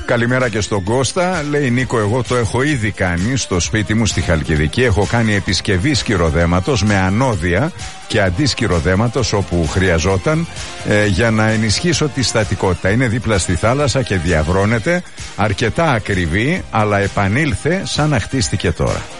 Καλημέρα και στον Κώστα. Λέει Νίκο, εγώ το έχω ήδη κάνει στο σπίτι μου στη Χαλκιδική. Έχω κάνει επισκευή σκυροδέματος με ανώδια και αντίσκυροδέματος όπου χρειαζόταν για να ενισχύσω τη στατικότητα. Είναι δίπλα στη θάλασσα και διαβρώνεται. Αρκετά ακριβή, αλλά επανήλθε σαν να χτίστηκε τώρα.